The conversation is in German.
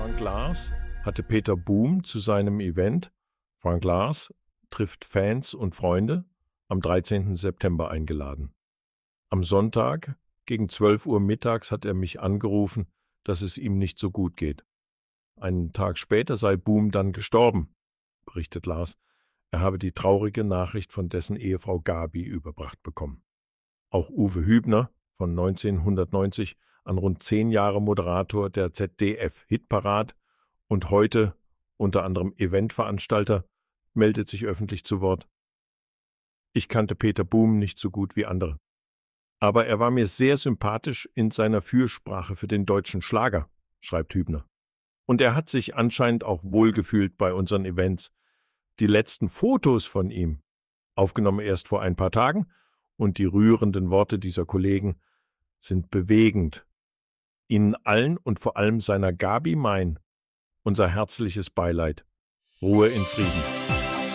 Frank Lars hatte Peter Boom zu seinem Event Frank Lars trifft Fans und Freunde am 13. September eingeladen. Am Sonntag gegen 12 Uhr mittags hat er mich angerufen, dass es ihm nicht so gut geht. Einen Tag später sei Boom dann gestorben, berichtet Lars. Er habe die traurige Nachricht von dessen Ehefrau Gabi überbracht bekommen. Auch Uwe Hübner, von 1990 an rund 10 Jahre Moderator der ZDF-Hitparade und heute unter anderem Eventveranstalter, meldet sich öffentlich zu Wort. Ich kannte Peter Boom nicht so gut wie andere. Aber er war mir sehr sympathisch in seiner Fürsprache für den deutschen Schlager, schreibt Hübner. Und er hat sich anscheinend auch wohlgefühlt bei unseren Events. Die letzten Fotos von ihm, aufgenommen erst vor ein paar Tagen, und die rührenden Worte dieser Kollegen sind bewegend. Ihnen allen und vor allem seiner Gabi Mein unser herzliches Beileid. Ruhe in Frieden.